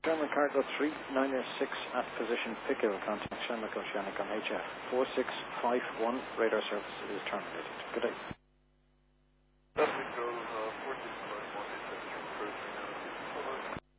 German Cargo 3906 at position Pickhill, contact Shamrock Oceanic on HF 4651. Radar service is terminated. Good day.